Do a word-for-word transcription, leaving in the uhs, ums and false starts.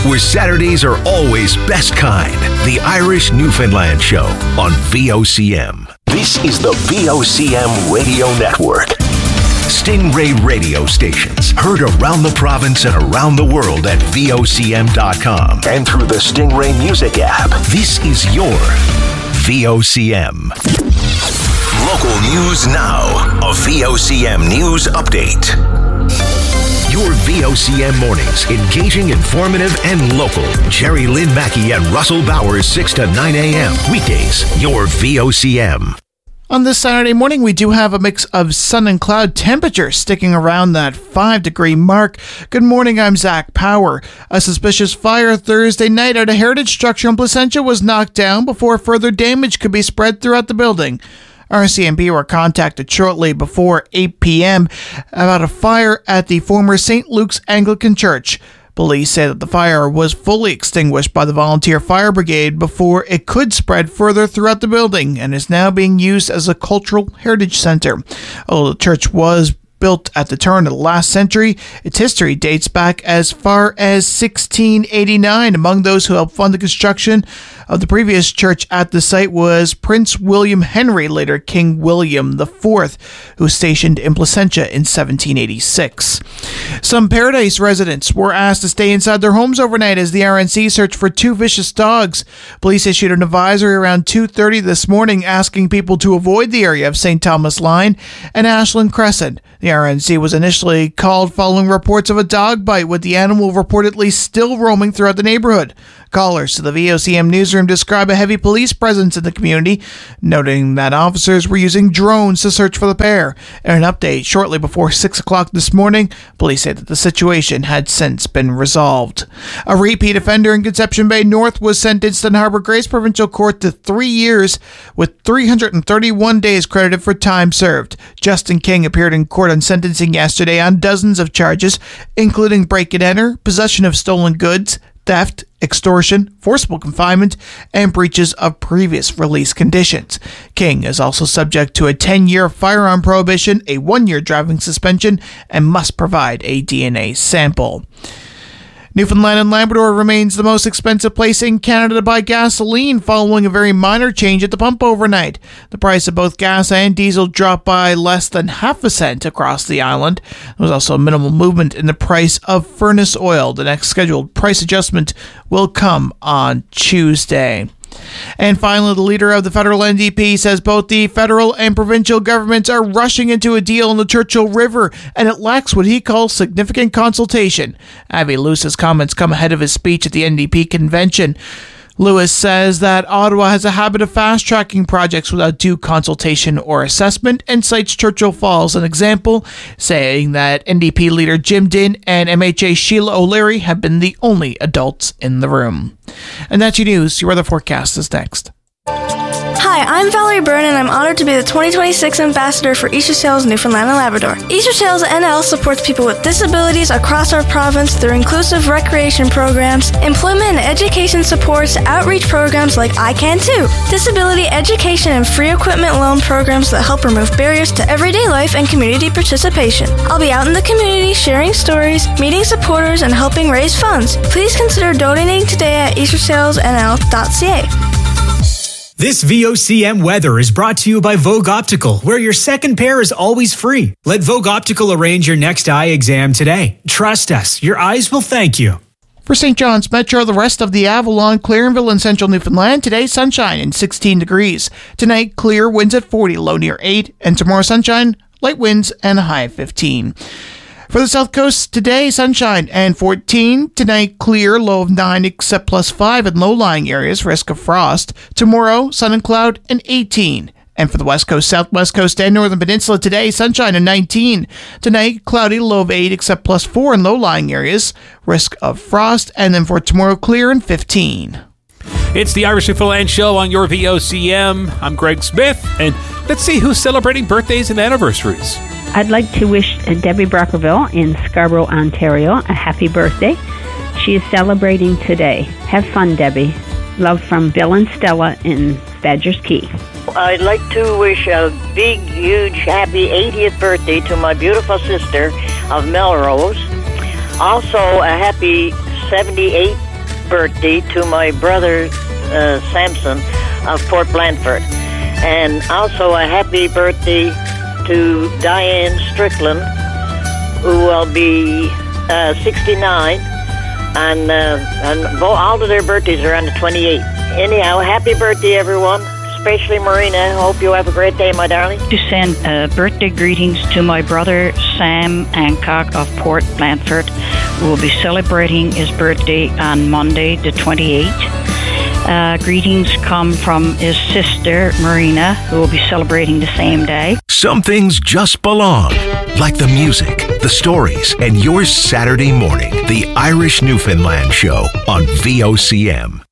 where Saturdays are always best kind. The Irish Newfoundland Show on V O C M. This is the V O C M Radio Network. Stingray radio stations heard around the province and around the world at V O C M dot com and through the Stingray Music app. This is your V O C M. Local news now. A V O C M News Update. Your V O C M mornings, engaging, informative, and local. Jerry Lynn Mackey and Russell Bowers, six to nine a.m. Weekdays, your V O C M. On this Saturday morning, we do have a mix of sun and cloud temperatures sticking around that five degree mark. Good morning, I'm Zach Power. A suspicious fire Thursday night at a heritage structure in Placentia was knocked down before further damage could be spread throughout the building. R C M P were contacted shortly before eight p.m. about a fire at the former Saint Luke's Anglican Church. Police say that the fire was fully extinguished by the volunteer fire brigade before it could spread further throughout the building and is now being used as a cultural heritage center. Although the church was built at the turn of the last century, its history dates back as far as sixteen eighty-nine. Among those who helped fund the construction of the previous church at the site was Prince William Henry, later King William the Fourth, who was stationed in Placentia in seventeen eighty-six. Some Paradise residents were asked to stay inside their homes overnight as the R N C searched for two vicious dogs. Police issued an advisory around two thirty this morning asking people to avoid the area of Saint Thomas Line and Ashland Crescent. The R N C was initially called following reports of a dog bite, with the animal reportedly still roaming throughout the neighborhood. Callers to the V O C M newsroom describe a heavy police presence in the community, noting that officers were using drones to search for the pair. In an update shortly before six o'clock this morning, police said that the situation had since been resolved. A repeat offender in Conception Bay North was sentenced in Harbour Grace Provincial Court to three years with three hundred thirty-one days credited for time served. Justin King appeared in court on sentencing yesterday on dozens of charges, including break-and-enter, possession of stolen goods, theft, extortion, forcible confinement, and breaches of previous release conditions. King is also subject to a ten-year firearm prohibition, a one-year driving suspension, and must provide a D N A sample. Newfoundland and Labrador remains the most expensive place in Canada to buy gasoline following a very minor change at the pump overnight. The price of both gas and diesel dropped by less than half a cent across the island. There was also minimal movement in the price of furnace oil. The next scheduled price adjustment will come on Tuesday. And finally, the leader of the federal N D P says both the federal and provincial governments are rushing into a deal on the Churchill River, and it lacks what he calls significant consultation. Avi Lewis's comments come ahead of his speech at the N D P convention. Lewis says that Ottawa has a habit of fast-tracking projects without due consultation or assessment, and cites Churchill Falls as an example, saying that N D P leader Jim Dinn and M H A Sheila O'Leary have been the only adults in the room. And that's your news. Your weather forecast is next. Hi, I'm Valerie Byrne, and I'm honored to be the twenty twenty-six Ambassador for Easter Sails Newfoundland and Labrador. Easter Sails N L supports people with disabilities across our province through inclusive recreation programs, employment and education supports, outreach programs like I Can Too, disability education and free equipment loan programs that help remove barriers to everyday life and community participation. I'll be out in the community sharing stories, meeting supporters, and helping raise funds. Please consider donating today at easter sails n l dot c a. This V O C M weather is brought to you by Vogue Optical, where your second pair is always free. Let Vogue Optical arrange your next eye exam today. Trust us, your eyes will thank you. For Saint John's Metro, the rest of the Avalon, Clarenville, and central Newfoundland, today sunshine and sixteen degrees. Tonight, clear, winds at forty, low near eight, and tomorrow sunshine, light winds, and a high of fifteen. For the South Coast, today, sunshine and fourteen. Tonight, clear, low of nine, except plus five in low-lying areas, risk of frost. Tomorrow, sun and cloud and eighteen. And for the West Coast, Southwest Coast, and Northern Peninsula, today, sunshine and nineteen. Tonight, cloudy, low of eight, except plus four in low-lying areas, risk of frost. And then for tomorrow, clear and fifteen. It's the Irish Newfoundland Show on your V O C M. I'm Greg Smith, and let's see who's celebrating birthdays and anniversaries. I'd like to wish Debbie Brockerville in Scarborough, Ontario, a happy birthday. She is celebrating today. Have fun, Debbie. Love from Bill and Stella in Badger's Key. I'd like to wish a big, huge, happy eightieth birthday to my beautiful sister of Melrose. Also, a happy seventy-eighth birthday to my brother uh, Samson of Port Blandford. And also a happy birthday to Diane Strickland, who will be uh, sixty-nine. And, uh, and all of their birthdays are on the twenty-eighth. Anyhow, happy birthday, everyone. Especially Marina. Hope you have a great day, my darling. To send uh, birthday greetings to my brother Sam Hancock of Port Blandford, who will be celebrating his birthday on Monday the twenty-eighth. Uh, greetings come from his sister Marina, who will be celebrating the same day. Some things just belong, like the music, the stories, and your Saturday morning. The Irish Newfoundland Show on V O C M.